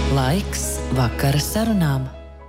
Laiks vakara sarunām.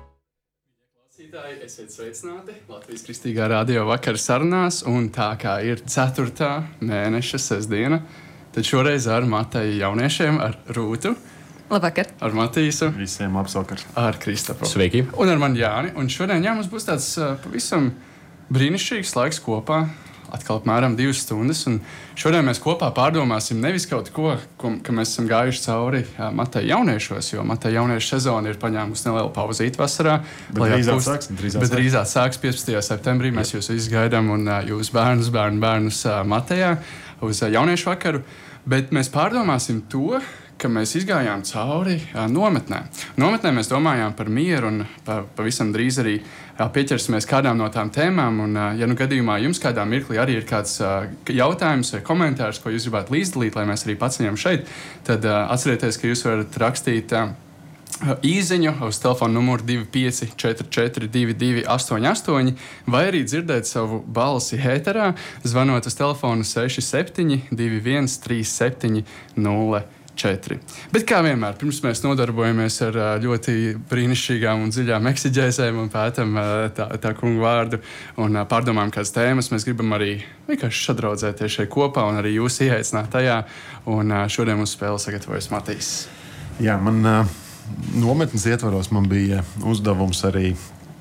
Esiet sveicināti Latvijas Kristīgā radio vakara sarunās, un tā kā ir 4. mēneša sestdiena, tad šoreiz ar Mateju jauniešiem, ar Rūtu, Labvakar. ar Matīsu, Visiem apsvakar. ar Kristapu. Sveiki. Un ar mani Jāni. Un šodien mums būs tāds pavisam brīnišķīgs laiks kopā. Atkal apmēram 2 stundas, un šodien mēs kopā pārdomāsim nevis kaut ko, ka mēs esam gājuši cauri Mateja jauniešos, jo Mateja jauniešu sezona ir paņēmusi nelielu pauzīti vasarā. Bet drīzāk sāks 15. septembrī. Mēs jūs visus gaidām un jūs bērnus Matejā uz jauniešu vakaru. Bet mēs pārdomāsim to, ka mēs izgājām cauri nometnē. Nometnē mēs domājām par mieru un pavisam drīz arī pieķersimies kādām no tām tēmām. Un, ja nu gadījumā jums kādā mirklī arī ir kāds jautājums vai komentārs, ko jūs gribētu līdzdalīt, lai mēs arī paceļam šeit, tad atcerieties, ka jūs varat rakstīt īziņu uz telefonu numuru 2544 2288 vai arī dzirdēt savu balsi ēterā, zvanot uz telefonu 67 21 37 04. Bet kā vienmēr, pirms mēs nodarbojamies ar ļoti brīnišķīgām un dziļām eksigēzēm un pētam tā kungu vārdu un pārdomājam kādas tēmas, mēs gribam arī vienkārši sadraudzēties šeit kopā un arī jūs ieaicināt tajā. Un šodien mums spēle sagatavojas Matīs. Jā, man nometnes ietvaros man bija uzdevums arī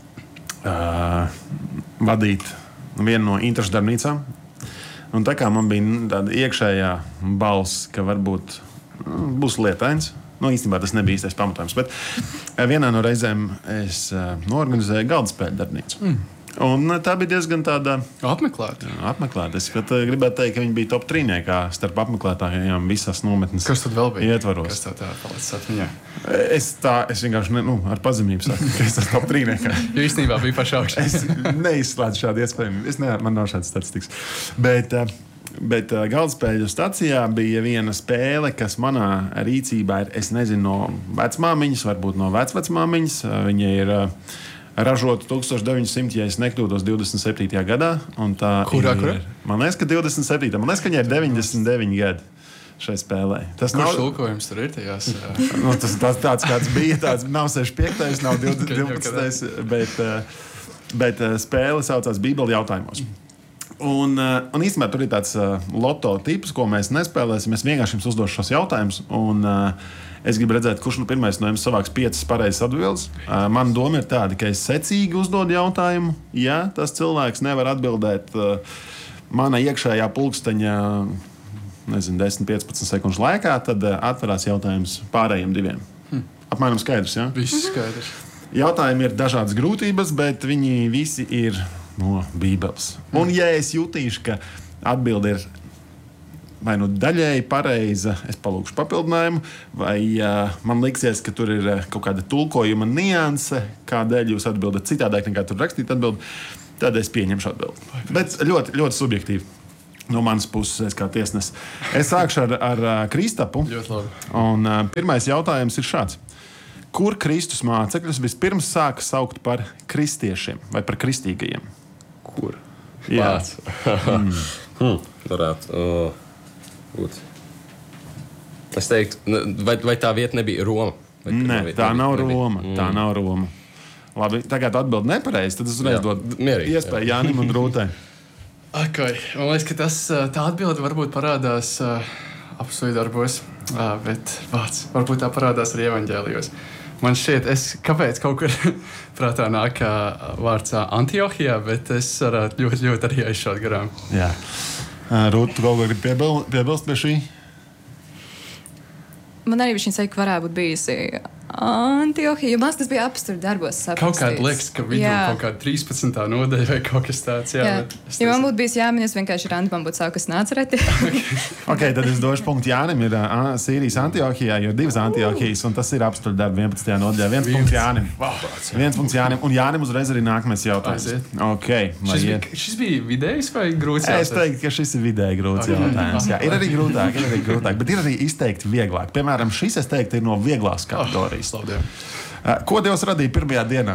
vadīt vienu no interešu darbnīcām. Un tā kā man bija tāda iekšējā balss, ka varbūt būs lietains. Īstenībā tas nebija īstais pamatojums. Bet vienā no reizēm es norganizēju galda spēļu darbnīcu. Un tā bija diezgan tāda apmeklēta. Es pat gribētu teikt, ka viņi bija top 3 starp apmeklētājiem visas nometnes. Kas tad vēl bija? Ietvaros. Kas tev tā palicis atmiņā? Es vienkārši ar pazemību saku, ka es esmu top 3. Jo īstenībā bija paši augšā. Es neizslēdzu šādu iespējamību. Man nav šādas statistikas. Bet galdspēļu stacijā bija viena spēle, kas manā rīcībā ir, es nezinu, no vecmāmiņas, varbūt no vecvecmāmiņas. Viņa ir ražota 1900, ja es nekļūdos, 27. gadā. Kurā? Man liekas, ka 27. Man liekas, ka viņai ir 99 gadi šai spēlē. Kurš tulkojums tur ir tajās? Tas tāds, kāds bija. Tāds nav 65. nav 12. Bet spēle saucās Bībele jautājumos. Un īstenībā tur ir tāds loto tips, ko mēs nespēlēsim. Es vienkārši jums uzdošu šos jautājumus. Un es gribu redzēt, kurš pirmais no jums savāks 5 pareizas atbildes. Man doma ir tāda, ka es secīgi uzdodu jautājumu. Ja tas cilvēks nevar atbildēt mana iekšējā pulksteņa 10-15 sekundžu laikā, tad atverās jautājums pārējiem 2. Apmēram skaidrs, ja? Viss skaidrs. Jautājumi ir dažādas grūtības, bet viņi visi ir no Bībeles. Un ja es jutīšu, ka atbilde ir vai nu daļēji pareiza, es palūkšu papildinājumu, vai man liksies, ka tur ir kaut kāda tulkojuma nianse, kādēļ jūs atbildat citādāk nekā tur rakstīt atbildi, tad es pieņemšu atbildi. Bet ļoti, ļoti subjektīvi no manas puses, es kā tiesnesis. Es sākšu ar Kristapu. Ļoti labi. Un pirmais jautājums ir šāds. Kur Kristus mācekļus vispirms sāka saukt par kristiešiem vai par kristīgajiem? Kur? Jā. Varētu būt. Es teiktu, vai tā vieta nebija Roma? Nē, tā nav Roma. Tā nav Roma. Labi, tagad atbild nepareizi, tad es uzreiz dodu iespēju Jānim un Rūtai. Okay. Man liekas, ka tā atbilde varbūt parādās apstuļu darbos, bet varbūt tā parādās arī evaņģēlijos. Man šķiet, kāpēc kaut kur prātā nāk vārds Antiohijā, bet es varētu ļoti, ļoti arī aizšaut garām. Jā. Rūt, tu kaut ko gribi piebilst pie šī? Man arī viņa teikt, ka varētu būt bijusi Antiohija, jo tas bija apstuļu darbos. Kaut kāda liekas, ka vidū kaut kāda 13. nodaļa vai kaut kas tāds. Jā. Ja man būtu bijis jāmin, es vienkārši Randi man būtu sākus Nācereti. Ok, tad es došu punktu Jānim. Ir Sīrijas Antiohijā, jo 2 Antiohijas, un tas ir apstuļu darbi 11. nodaļā. 1 punkts Jānim. 1 punkts Jānim. Un Jānim uzreiz arī nākamais jautājums. Okay, šis bija vidējs vai grūts jautājums? Es teiktu, ka šis ir vidēji grūts jautājums. Jā, ir arī grūtāk, bet ir arī izteikti vieglāk. Piemēram, šis, es teiktu, ir no vieglās kategorijas. Ko Dievs radīja pirmajā dienā?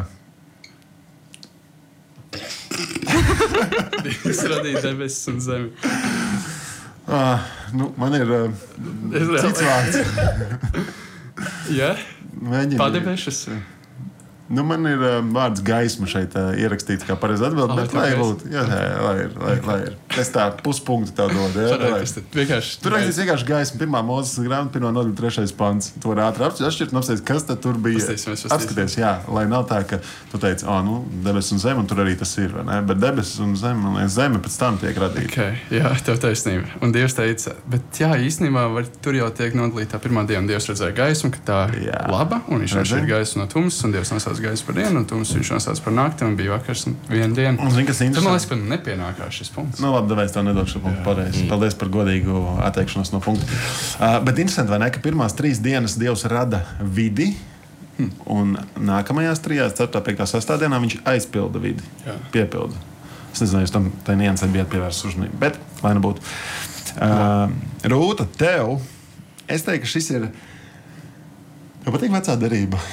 Dievs radīja debesis un zemi. Man ir cits vārds. Jā, Mēģini. padebešas. Nu, man ir vārds gaisma šeit ierakstīts kā pareizi atbild, bet lai būtu. Jā, lai ir. Es tā puspunktu tev dodu. Tur rakstīts vienkārši gaisma. 1. Mūzes grāmata, 1. nodaļa, 3. pants. Tu vari ātri atšķirt un apstāties, kas tad tur bija. Apskaties, jā, lai nav tā, ka tu teici, debesis un zeme, un tur arī tas ir, vai ne? Bet debesis un zeme pēc tam tiek radīta. Okay, jā, tev taisnība. Un Dievs teica, bet jā, īstenībā tur jau tiek nodalīta tā pirmā diena. Dievs redzēja gaismu, ka tā laba, un viņš atšķir gaisu no tumsas, un Dievs nosauc gaisu par dienu, un tums viņš nosauc par nakti, un bija vakars un viena diena. Un zini, kas Tur man interesanti? liekas, ka nepienākās šis punkts. Nu, labi, tāpēc tev nedošu šo punktu pareizi. Paldies par godīgu atteikšanos no punkta. Bet interesanti, vai ne, ka pirmās 3 dienas Dievs rada vidi, un nākamajās 3, 4, 5, 6 dienā viņš aizpilda vidi, piepilda. Es nezinu, jūs tam tai niansē bijat pievērsts uzmanību, bet lai nebūtu. Rūta, tev, es teiktu, ka šis ir, tev patīk vecā derība?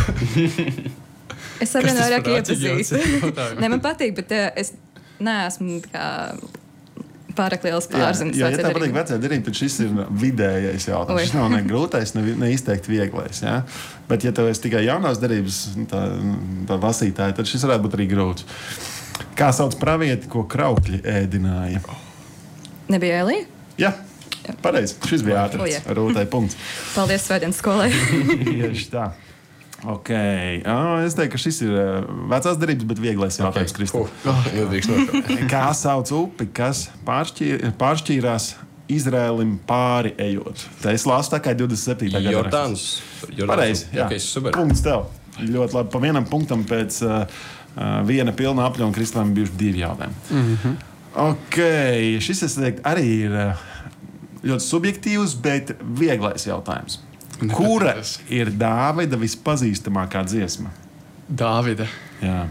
Es ar vienu vairāk iepazīstu. Ne, man patīk, bet es neesmu pārāk liels pārzinis. Ja tev patīk vecā derība, tad šis ir vidējais jautājums. Šis nav ne grūtais, ne izteikti vieglais. Ja? Bet, ja tev esi tikai jaunās derības tā lasītāja, tad šis varētu būt arī grūts. Kā sauc pravieti, ko kraukļi ēdināja? Nebija Elija? Jā, pareizi. Šis bija ātrs. Rūtai punkts. Paldies svētdienas skolai. Tieši tā. Okay. Es teiktu, ka šis ir vecās derības, bet vieglais jautājums, Kristofers. Kā sauc upi, kas pāršķīrās Izrēlim pāri ejot? Tā es lasu tā kā 27. gadā. Jordāns. Pareizi, jā. Okay, super. Punkts tev. Ļoti labi. Pa vienam punktam pēc viena pilna apļa un Kristofam bijuši 2 jautājumi. Okay. Šis, es teiktu, arī ir ļoti subjektīvs, bet vieglais jautājums. Kura ir Dāvida vispazīstamākā dziesma? Dāvida. Jā.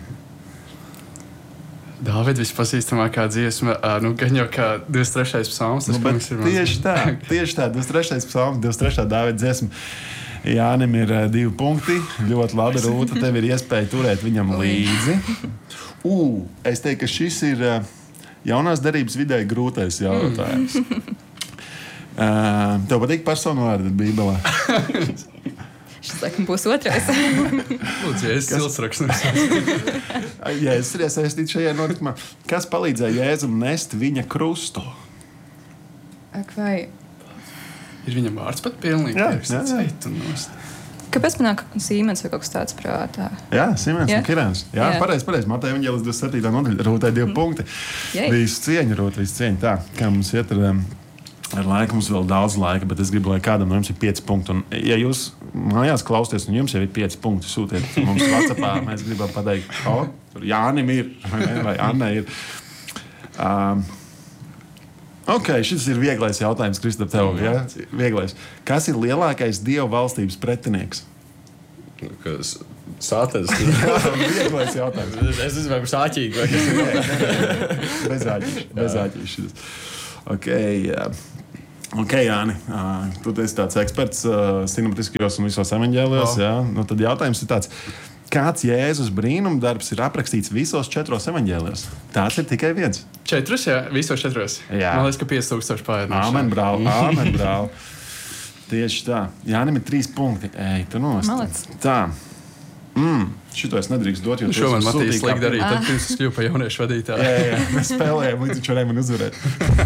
Dāvida vispazīstamākā dziesma, gan jau kā 23. psalms. Tieši tā, 23. psalms, 23. Dāvida dziesma. Jānim ir 2 punkti. Ļoti labi, Rūta, tev ir iespēja turēt viņam līdzi. Es teiktu, ka šis ir jaunās derības vidē grūtais jautājums. Tev patīk personu vārdi Bībelē? Šis, laikam, būs otrais. Lūdzu, Jēzus silsrakstnes. Jēzus ir iesaistīts šajā notikumā. Kas palīdzēja Jēzum nest viņa krustu? Ak, vai? Ir viņam vārds pat pilnīgi. Jā. Kāpēc man nāk Sīmens vai kaut kas tāds prātā? Jā, Sīmens un Kirēns. Jā, pareizi. Mateja evaņģēlis 27. nodaļa. Rūtai 2 punkti. Visu cieņu, Rūta, visu cieņu. Tā, kā mums iet ar laiku, mums vēl daudz laika, bet es gribu, lai kādam no jums ir 5 punkti. Un, ja jūs mājās klausties, un jums jau ir 5 punkti, sūtiet mums WhatsAppā, mēs gribam pateikt, tur Jānim ir, vai Annai ir. Šis ir vieglais jautājums, Kristap, tev. Ja? Vieglais. Kas ir lielākais Dieva valstības pretinieks? Sātens. Vieglais jautājums. Es nezinu, vai sāķīgi vai kas ir. Bez āķīšas. Jāni, tu esi tāds eksperts sinoptiskajos un visos evaņģēlijos. Nu, tad jautājums ir tāds, kāds Jēzus brīnumdarbs ir aprakstīts visos 4 evaņģēlijos? Tāds ir tikai viens. 4, jā, visos 4. Jā. Man liekas, ka 5000 pārēdināšu. Āmen, brāl. Tieši tā. Jānim ir 3 punkti. Tu nost. Malec. Tā. Šito es nedrīkst dot, jo šo man Matīs liek darīt, tad pirms es kļuvu par jauniešu vadītāju. Jā, mēs spēlējām, līdz viņš varēja man uzvarēt.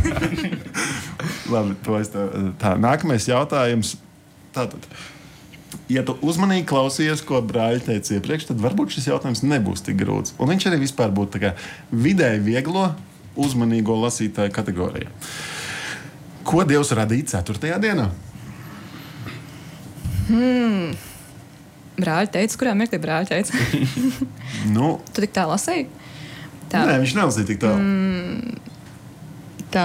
Labi, to es tā. Nākamais jautājums. Tātad, ja tu uzmanīgi klausies, ko brāļi teica iepriekš, tad varbūt šis jautājums nebūs tik grūts. Un viņš arī vispār būtu tā kā vidēji vieglo, uzmanīgo lasītāju kategorijā. Ko Dievs radīja 4. dienā? Brāļi teica, kurā mirklī brāļi teica? Tu tik tā lasīji? Tā. Nē, viņš nelasīja tik tālu. Tā.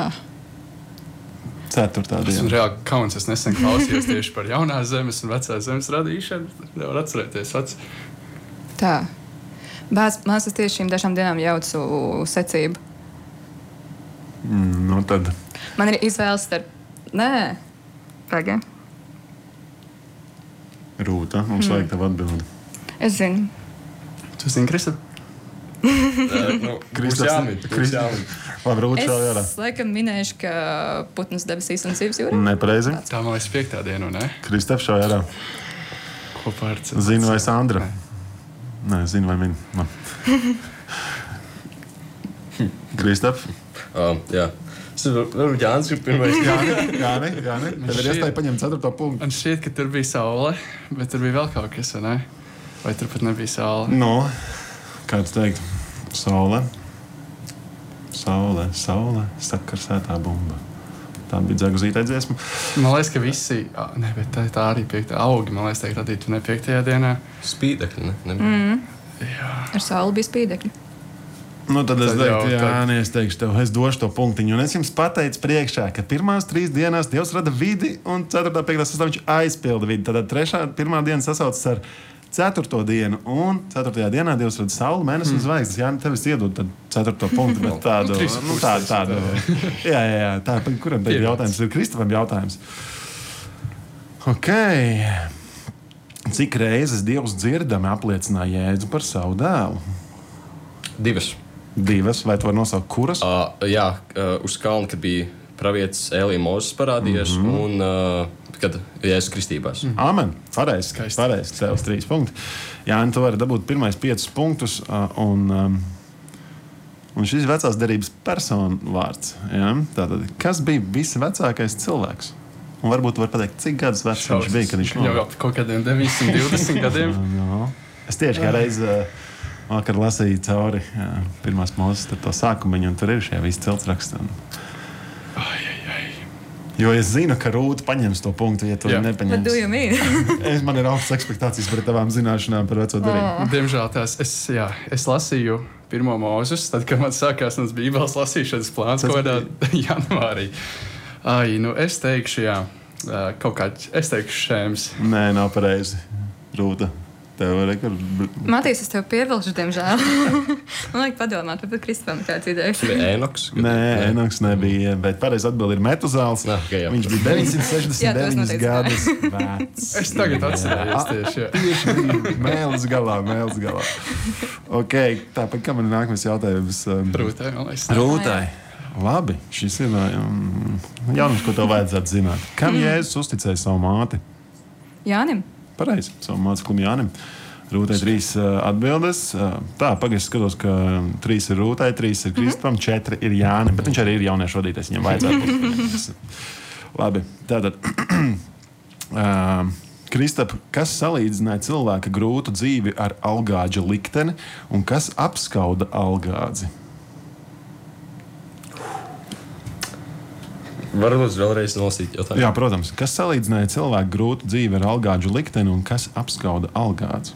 4. Es diena. reāli kauns, es nesen klausījos tieši par jaunās zemes un vecās zemes radīšanu. Nevar atcerēties vec. Tā. Māsas tieši šīm dažām dienām jaucu secību. Nu tad. Man ir izvēles starp... Nē. Pagaid. Rūta, mums vajag tev atbildi. Es zinu. Tu zini, Kristap? Labi, Rūta šā jārā. Es laikam minēšu, ka putnas debesīs un zivs jūrā. Nepareizi. Tā man liekas 5. diena, ne? Kristap šā jārā. kopā ar cilvēku. Zinu, vai Sandra? Nē, zinu, vai viņa. Kristap? Jā. Varbūt Jānis ir pirmais. Jāni. Tev ir iespēja paņemt 4. punktu. Man šķiet, ka tur bija saule, bet tur bija vēl kaut kas, vai ne? Vai tur pat nebija saule? No, kāds teikt? Saule, sakarsētā bumba. Tā bija Dzeguzītē dziesma. Man liekas, ka visi, ne, bet tā arī 5. augi, man liekas, teikt radītu ne 5. dienā. Spīdekļi, ne? Jā. Ar sauli bija spīdekļi. Nu, tad es Tad teiktu, jau, Jāni, es teikšu tev, es došu to punktiņu. Un es jums pateicu priekšā, ka pirmās 3 dienās Dievs rada vidi, un 4. 5. sastāvā viņš aizpilda vidi. Tad 1. diena sasaucas ar 4. dienu, un 4. dienā Dievs rada sauli, mēnesi un zvaigznes. Jāni, tev es iedodu 4. punktu, bet tādu. Jā, tā, kuram te ir jautājums? Ir Kristapam jautājums. Ok. Cik reizes Dievs dzirdami apliecināja Jēzu par savu dēlu? 2. 2, vai tu vari nosaukt kuras? Jā, uz kalna, kad bija pravietis Elija Mozes parādījies, un kad Jēzus kristībās. Amen. Pareizi. Tev 3 punkti. Jā, un tu vari dabūt pirmais 5 punktus, un šis ir vecās derības personu vārds. Ja? Tātad, kas bija visvecākais cilvēks? Un varbūt var pateikt, cik gadus vecs viņš bija, kad viņš jau kaut kādiem 920 gadiem. Es tieši kā reiz vakar lasīju cauri pirmās Mozes to sākumiņu, un tur ir šie visi celtsraksti. Jo es zinu, ka Rūta paņems to punktu, ja tu nepaņemsi. Bet you mean? Man ir augstas expektācijas par tavām zināšanām par veco derību. Diemžēl tās, es lasīju 1. Mūzes, tad, kad man sākās mans Bībeles lasīšanas plāns kaut kādā janvārī. Es teikšu, kaut kāds, es teikšu Šēms. Nē, nav pareizi. Rūta. Matīs, es tev pievilkšu, diemžēl. Man vajag padomāt, vai pat Kristapam kāds idejas. Enoks? Nē, Enoks nebija, bet pareizi atbildi ir Metuzāls. Viņš bija 969 gadus vecs. Es tagad atcerējos tieši. Mēlis galā. Ok, tāpēc, kā man ir nākamais jautājums? Rūtai, man liekas. Rūtai. Labi, šis ir jaunums, ko tev vajadzētu zināt. Kam Jēzus uzticēja savu māti? Jānim. Pareizi, savu māceklim Jānim. Rūtai 3 atbildes. Tā, pagaidzi skatos, ka 3 ir Rūtai, 3 ir Kristapam, 4 ir Jānim. Bet viņš arī ir jauniešu vadītājs, viņam vajadzētu būt. Labi, tātad. Kristap, kas salīdzināja cilvēka grūtu dzīvi ar algāģa likteni un kas apskauda algādzi? Varbūt vēlreiz nolasīt jautājumu. Jā, protams. Kas salīdzināja cilvēku grūtu dzīvi ar algāģu likteni un kas apskauda algādzi?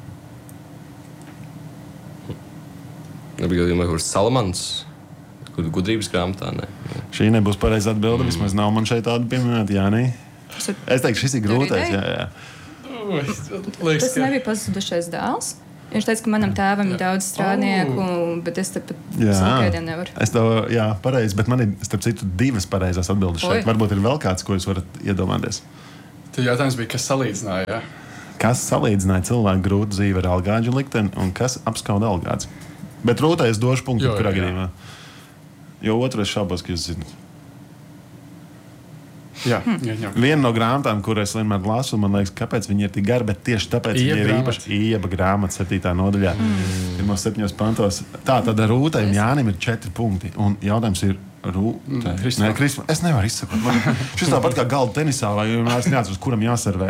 Nebija gadījumā, kurš Salamans, gudrības grāmatā, ne? Šī nebūs pareiza atbilde, vismaz nav man šeit tāda pieminēta, Jānī. Es teiktu, šis ir grūtais, jā. Tas nebija pazudušais dēls? Viņš teica, ka manam tēvam ir daudz strādnieku, bet es te pat sākēdiem nevaru. Es tev, jā, pareizi, bet man ir, starp citu, 2 pareizās atbildes šeit. Varbūt ir vēl kāds, ko jūs varat iedomāties. Tad jautājums bija, kas salīdzināja, jā? Kas salīdzināja cilvēku grūtu dzīvi ar algāģu likteni un kas apskauda algādzi? Bet Rūtai es došu punktu, kurā gadījumā. Jo otrais šaubos, ka jūs zināt. Jā. Viena no grāmatām, kuras es vienmēr lasu, man liekas, kāpēc viņi ir tik gari, bet tieši tāpēc viņi ir īpaši Ieba grāmata 7. nodaļā. Pirmos 7 pantos. Tā tad ar Rūtai un Jānim ir 4 punkti. Un jautājums ir Rūtai. Nē, Kristapam. Es nevaru izsakot. Šis tāpat kā galda tenisā, vai es neatceros, kuram jāservē.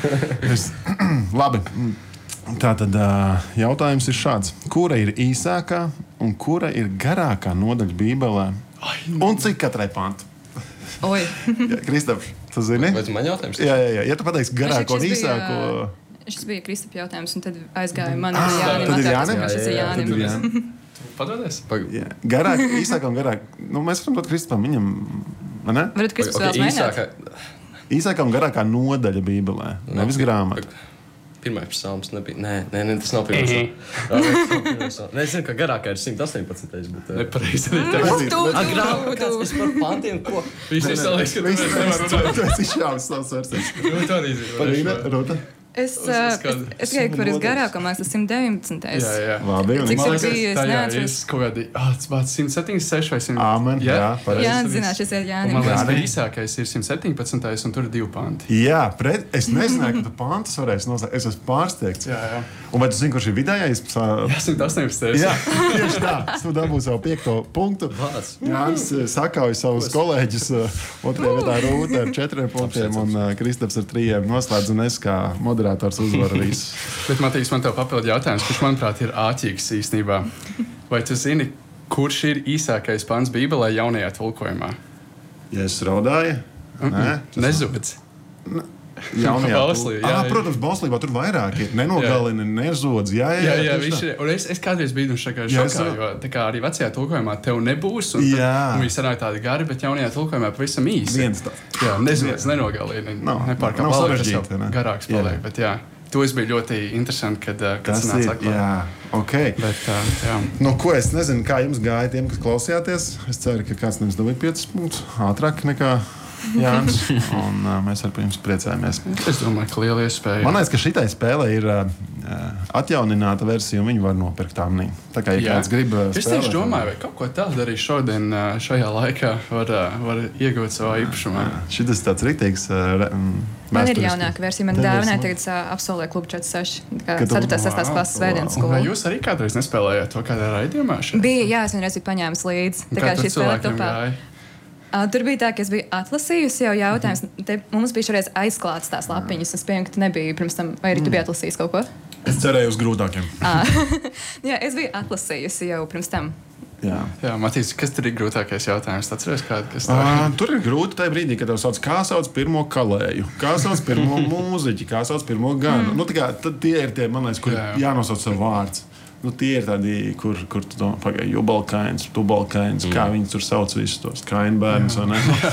Labi. Tātad jautājums ir šāds. Kura ir īsākā un kura ir garākā nodaļa Bībelē? Un cik katrai pantu? Oi. Kristap, tu zini? Vai tu man jautājums? Jā. Ja tu pateiksi garāko un īsāko... Šis bija Kristapa jautājums, un tad aizgāja man Jānim. Tad ir Jānim? Šis ir Jānim. Padodies? Garāk, īsāk un garāk. Mēs varam dot Kristapam, viņam... Ne? Varat Kristaps vēlas mēģināt? Īsākā un garākā nodaļa Bībelē. Nevis grāmata. Pirmais psalms nebija. Nē, tas nav pirmais. Es zinu, ka garākā ir 118. Bet... Nepareizi. Es par pantiem, ko... Viņš izsalīgs, ka tu nevar runāt. Tu esi izšāvis savas versijas. Rūta arī zina. Rūta? Es tikai par visgarāko mākslu 119. Jā. Labi, un Cik Man tas bija? Es neatceros. kaut kādi 176 vai 100. Āmen, jā, pareizi. Jā, zināt, šis ir Un man Jānis. liekas, ka īsākais ir 117. un tur ir 2 panti. Jā, es nezināju, ka tu pantus varēsi noslēgt. Es esmu pārsteigts. Jā. Un vai tu zini, kurš ir vidējais? Jā, 118. Jā, tieši tā. Tu dabūji savu 5. punktu. Jānis sakauja savus kolēģus. Otrajā vietā Rūta ar 4 punktiem un Kristaps ar 3 noslēdz. Un es kā moderators uzvaru visu. Bet, Matīs, man tev papildu jautājums, kurš, manuprāt, ir āķīgs īstenībā. Vai tu zini, kurš ir īsākais pants Bībelē jaunajā tulkojumā? Ja es raudāju? Nē, Nezūdz. jaunajā Bauslī, jā. Protams, bauslībā tur vairāk ir. Nenogalina, nezodz. Jā, Viņš ir. Un es kādreiz biju šokā, jo tā kā arī vecajā tulkojumā tev nebūs. Un viņi sanāk tādi gari, bet jaunajā tulkojumā pavisam īsi. Viens tā. Jā, nezodz, nenogalina. Nepārkāp sarežģīti, paliek, ne? garāks paliek, bet jā. To es biju ļoti interesanti, kad Tas sanāca ir, atklāt. jā, ok. Bet, jā. Nu, ko es nezinu, kā jums gāja tiem, kas klausījāties. Es ceru, ka kāds nevis dabūja 5 punktus ātrāk nekā Jānis. Un mēs ar jums priecājamies. Es domāju, ka liela iespēja. Man liekas, ka šitai spēlē ir atjaunināta versija, un viņu var nopirkt Amnī. Tā kā, ja kāds grib spēlēt. Es tieši domāju, vai kaut ko tādu arī šodien, šajā laikā var iegūt savā īpašumā. Šitas tāds riktīgs Man ir jaunāka versija. Man dāvināja tagad absolē klubu 46. 4. 6. klases svētdienas Vai skola. jūs arī kādreiz nespēlējāt to kādā raidījumā? Bija, jā, es vienreiz biju paņēmis līdzi. Tā kā šī spēle topā. Tur bija tā, ka es biju atlasījusi jau jautājumus. Mums bija šoreiz aizklāts tās lapiņas. Es pieņemu, ka tu nebija pirms tam, vai arī tu biji atlasījis kaut ko? Es cerēju uz grūtākiem. Jā, es biju atlasījusi jau pirms tam. Jā. Jā, Matīs, kas tur ir grūtākais jautājums? Atceries kādu, kas Tur ir grūti tajā brīdī, kad tev sauc, kā sauc pirmo kalēju, kā sauc pirmo mūziķi, kā sauc pirmo ganu. Nu, tie ir tie, man liekas, kur jānosauc savu vārds. Nu, tie ir tādi, kur tu domā, pagaidi, jubalkains, tubalkains, kā viņi tur sauc visus tos kainbērnus, vai ne?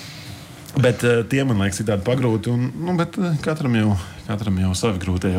Bet tie, man liekas, ir tādi pagrūti, bet katram jau savi grūtie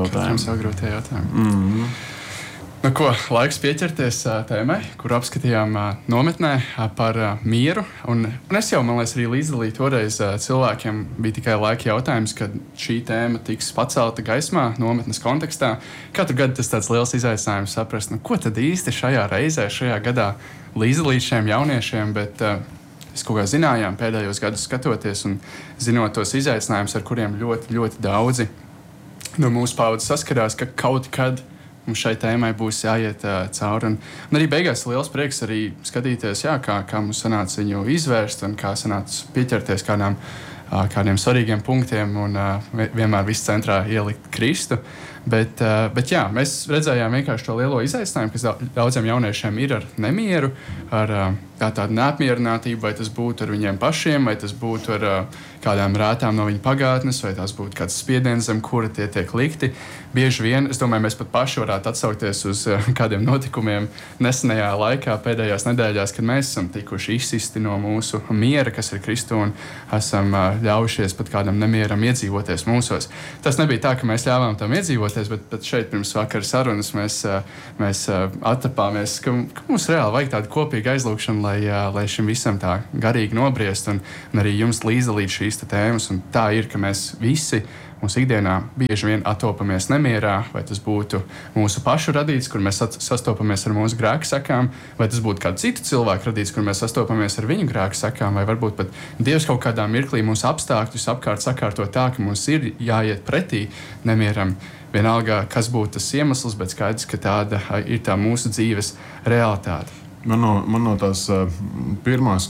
jautājumi. Nu, ko, laiks pieķerties tēmai, kur apskatījām nometnē par mieru. Un es jau, man liekas, arī līdzdalīju toreiz cilvēkiem bija tikai laika jautājums, kad šī tēma tiks pacelta gaismā nometnes kontekstā. Katru gadu tas tāds liels izaicinājums saprast, ko tad īsti šajā reizē, šajā gadā līdzdalīt šiem jauniešiem, bet es kaut kā zinājām pēdējos gadus skatoties un zinot tos izaicinājumus, ar kuriem ļoti, ļoti daudzi no mūsu paudzes saskarās, ka kaut kad mums šai tēmai būs jāiet cauri. Un arī beigās liels prieks arī skatīties, kā mums sanāca viņu izvērst un kā sanāca pieķerties kādiem svarīgiem punktiem un vienmēr viss centrā ielikt Kristu. Bet jā, mēs redzējām vienkārši to lielo izaicinājumu, kas daudziem jauniešiem ir ar nemieru, ar tādu neapmierinātību, vai tas būtu ar viņiem pašiem, vai tas būtu ar kādām rētām no viņa pagātnes, vai tas būtu kāds spiediens, zem kura tie tiek likti. Bieži vien, es domāju, mēs pat paši varētu atsaukties uz kādiem notikumiem nesenajā laikā, pēdējās nedēļās, kad mēs esam tikuši izsisti no mūsu miera, kas ir Kristu, un esam ļaujušies pat kādam nemieram iedzīvoties mūsos. Tas nebija tā, ka mēs ļāvām tam iedzīvoties, bet šeit pirms vakara sarunas mēs attapāmies, ka mums reāli vajag tādu kopīgu aizlūgšanu, lai šim visam tā garīgi nobriest un arī jums līdzdalīt šīs tēmas. Un tā ir, ka mēs visi mūsu ikdienā bieži vien attopamies nemierā, vai tas būtu mūsu pašu radīts, kur mēs sastopamies ar mūsu grēku sekām, vai tas būtu kādu citu cilvēku radīts, kur mēs sastopamies ar viņu grēku sekām, vai varbūt pat Dievs kaut kādā mirklī mūsu apstākļus apkārt sakārto tā, ka mums ir jāiet pretī nemieram. Vienalga, kas būtu tas iemesls, bet skaidrs, ka tāda ir tā mūsu dzīves realitāte. Man no tās pirmās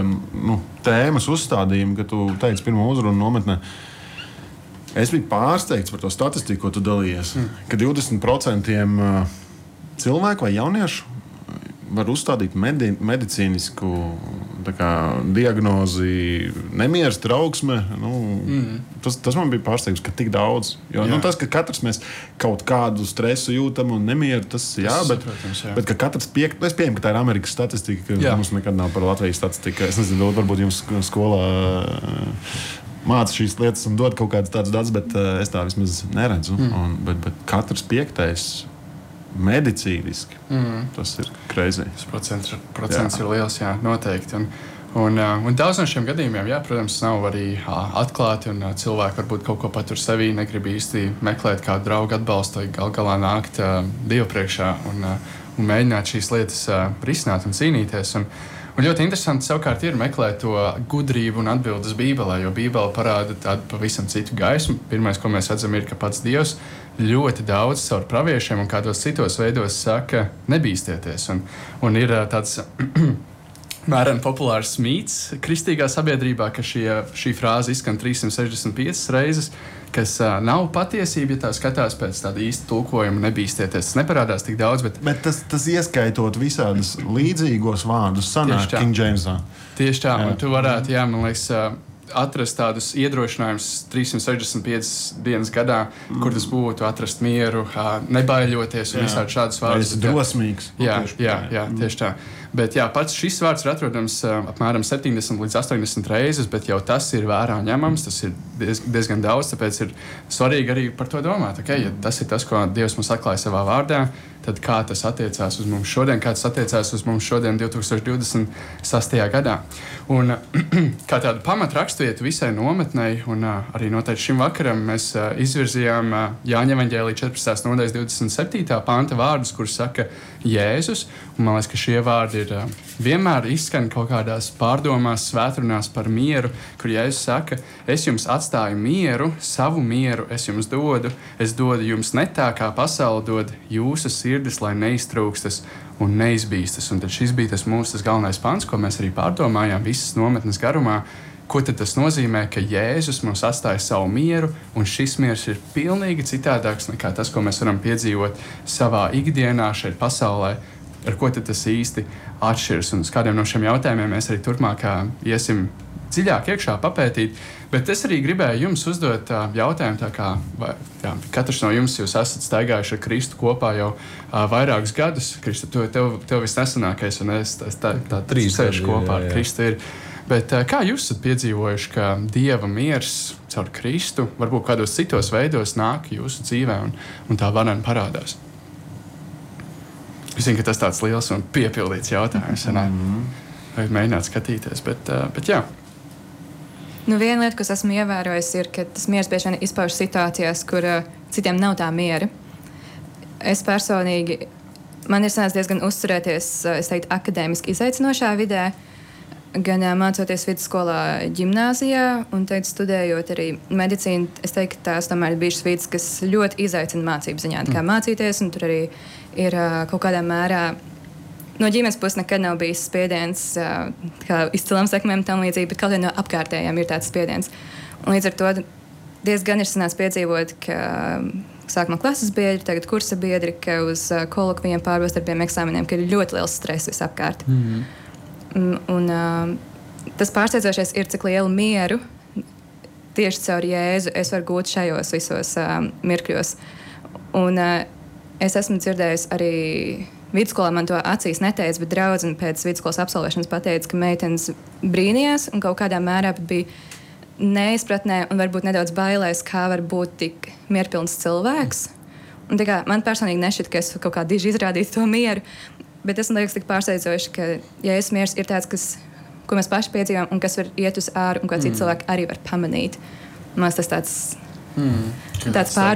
tēmas uzstādījuma, kad tu teici pirmo uzrunu nometnē, es biju pārsteigts par to statistiku, ko tu dalījies. Ka 20% cilvēku vai jauniešu var uzstādīt medicīnisku diagnozi, nemieras trauksme. Tas man bija pārsteigums, ka tik daudz. Jo, tas, ka katrs mēs kaut kādu stresu jūtam un nemieru, tas bet ka katrs es pieņemu, ka tā ir Amerikas statistika, ka mums nekad nav par Latvijas statistiku. Es nezinu, varbūt jums skolā māca šīs lietas un dod kaut kādas tādas datus, bet es tā vismaz neredzu. Bet katrs 5. medicīniski. Tas ir crazy. Procents ir liels, jā, noteikti. Un daudz no šiem gadījumiem, jā, protams, nav arī atklāti, un cilvēki varbūt kaut ko patur sevī, negrib īsti meklēt kādu draugu atbalstu, vai gal galā nākt Dievu priekšā un mēģināt šīs lietas risināt un cīnīties. Un ļoti interesanti savukārt ir meklēt to gudrību un atbildes Bībelē, jo Bībele parāda tādu pavisam citu gaismu. Pirmais, ko mēs redzam, ir, ka pats Dievs ļoti daudz caur praviešiem un kādos citos veidos saka, nebīstieties. Un ir tāds mēreni populārs mīts kristīgā sabiedrībā, ka šī frāze izskan 365 reizes, kas nav patiesība, ja tā skatās pēc tāda īsta tulkojuma, nebīstieties. Tas neparādās tik daudz, bet tas ieskaitot visādus līdzīgos vārdus sanāk King Jamesā. Tieši tā, un tu varētu, man liekas, atrast tādus iedrošinājumus 365 dienas gadā, kur tas būtu atrast mieru, nebaiļoties un visādi šādus vārdus. Tas ir drosmīgs. Jā, tieši tā. Bet pats šis vārds ir atrodams apmēram 70 līdz 80 reizes, bet jau tas ir vērā ņemams, tas ir diezgan daudz, tāpēc ir svarīgi arī par to domāt. Okay? Ja tas ir tas, ko Dievs mums atklāja savā vārdā, tad kā tas attiecās uz mums šodien, kā tas attiecās uz mums šodien 2026. gadā. Un kā tādu pamatrakstvietu visai nometnei un arī noteikti šim vakaram mēs izvirzījām Jāņa evaņģēlija 14. nodaļas 27. panta vārdus, kur saka Jēzus. Un man liekas, ka šie vārdi ir vienmēr izskan kaut kādās pārdomās, svētrunās par mieru, kur Jēzus saka, es jums atstāju mieru, savu mieru es jums dodu, es dodu jums ne tā, kā pasaule dod jūsu sirdis, lai neiztrūkstas un neizbīstas. Un tad šis bija tas mūsu galvenais pants, ko mēs arī pārdomājām visas nometnes garumā. Ko tad tas nozīmē, ka Jēzus mums atstāja savu mieru, un šis miers ir pilnīgi citādāks nekā tas, ko mēs varam piedzīvot savā ikdienā šeit pasaulē. Ar ko tad tas īsti atšķiras? Un uz kādiem no šiem jautājumiem mēs arī turpmāk iesim dziļāk iekšā papētīt. Bet es arī gribēju jums uzdot jautājumu, tā kā katrs no jums jūs esat staigājuši ar Kristu kopā jau vairākus gadus. Kristu, tev visnesenākais, un es tā 3 ceļš kopā ar Kristu ir. Bet kā jūs esat piedzīvojuši, ka Dieva miers caur Kristu varbūt kādos citos veidos nāk jūsu dzīvē un tā vareni parādās? Es zinu, ka tas tāds liels un piepildīts jautājums. Vajag mēģināt skatīties, bet jā. Viena lieta, kas esmu ievērojis, ir, ka tas miers bieži vien izpaužas situācijās, kur citiem nav tā miera. Es personīgi, man ir sanācis diezgan uzturēties, es teiktu, akadēmiski izaicinošā vidē, gan mācoties vidusskolā, ģimnāzijā, un studējot arī medicīnu. Es teiktu, ka tās tomēr ir bijušas vidas, kas ļoti izaicina mācību ziņā, kā mācīties, un tur arī ir kaut kādā mērā no ģimenes puses nekad nav bijis spiediens, kā izcilām sekmēm tam līdzīgi, bet kaut kā no apkārtējiem ir tāds spiediens. Un līdz ar to diezgan ir sanācis piedzīvot, ka sākumā klases biedri, tagad kursa biedri, ka uz kolokvijiem pārbastarbiem eksāmeniem, ka ir ļoti liels stress visapkārt. Un tas pārsteidzošais ir, cik lielu mieru tieši caur Jēzu es varu gūt šajos visos mirkļos. Un es esmu dzirdējis arī vidusskolā, man to acīs neteica, bet draudzene pēc vidusskolas absolvēšanas pateica, ka meitenes brīnījās un kaut kādā mērā bija neizpratnē un varbūt nedaudz bailēs, kā var būt tik mierpilns cilvēks. Un man personīgi nešķiet, ka es kaut kā diži izrādītu to mieru, bet es liekas tik pārsteidzoši, ka Jēzus miers ir tāds, ko mēs paši piedzīvām un kas var iet uz āru un ko citi cilvēki arī var pamanīt. Man tas tāds pārdzīvojums.